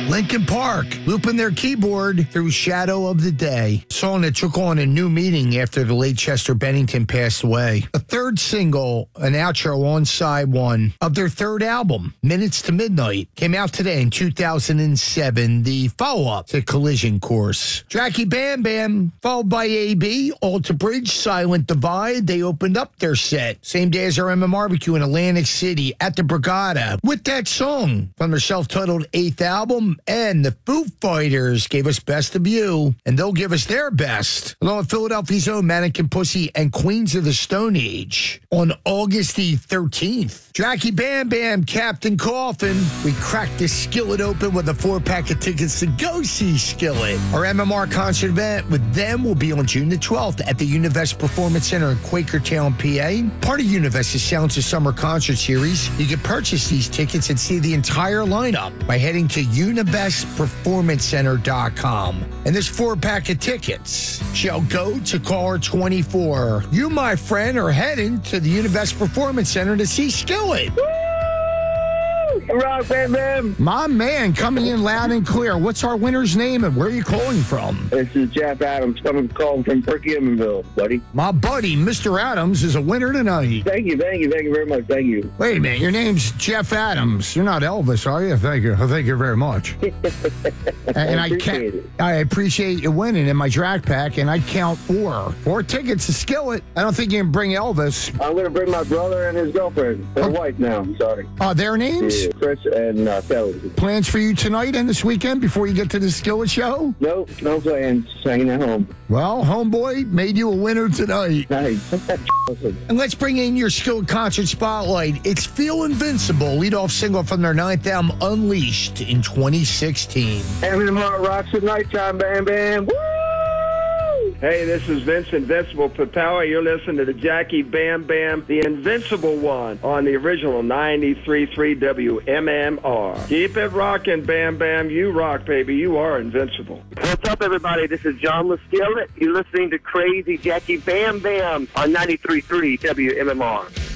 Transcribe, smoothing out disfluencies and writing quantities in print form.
Linkin Park, looping their keyboard through Shadow of the Day. Song that took on a new meaning after the late Chester Bennington passed away. A third single, an outro on side one of their third album, Minutes to Midnight, came out today in 2007, the follow-up to Collision Course. Jackie Bam Bam, followed by AB, Alter Bridge, Silent Divide. They opened up their set, same day as our MMRBQ in Atlantic City at the Brigada, with that song from their self-titled 8th album. And the Foo Fighters gave us Best of You, and they'll give us their best, along with Philadelphia's own Mannequin Pussy and Queens of the Stone Age on August the 13th. Jackie Bam Bam, Captain Coffin. We cracked the Skillet open with a 4-pack of tickets to go see Skillet. Our MMR concert event with them will be on June the 12th at the Univest Performance Center in Quakertown, PA. Part of Univest's Sounds of Summer concert series. You can purchase these tickets and see the entire lineup by heading to univestperformancecenter.com. And this 4-pack of tickets shall go to caller 24. You, my friend, are heading to the Univest Performance Center to see Skillet. Rock, Bam Bam. My man, coming in loud and clear. What's our winner's name and where are you calling from? This is Jeff Adams coming calling from Perkins, buddy. My buddy, Mr. Adams, is a winner tonight. Thank you very much. Thank you. Wait a minute, your name's Jeff Adams. You're not Elvis, are you? Thank you. Thank you very much. And I appreciate you winning in my drag pack, and I count 4 tickets to Skillet. I don't think you can bring Elvis. I'm going to bring my brother and his girlfriend. Their wife now. I'm sorry. Their names? Yeah, Chris and Kelly. Plans for you tonight and this weekend before you get to the Skillet show? Nope, no plans. Just hanging at home. Well, homeboy, made you a winner tonight. Nice. And let's bring in your Skillet concert spotlight. It's Feel Invincible, lead-off single from their 9th album, Unleashed, in 2016. MMR rocks at nighttime, Bam Bam. Woo! Hey, this is Vince Invincible Papella. You're listening to the Jackie Bam Bam, the Invincible one, on the original 93.3 WMMR. Keep it rocking, Bam Bam. You rock, baby. You are invincible. What's up, everybody? This is John LaSkillet. You're listening to Crazy Jackie Bam Bam on 93.3 WMMR.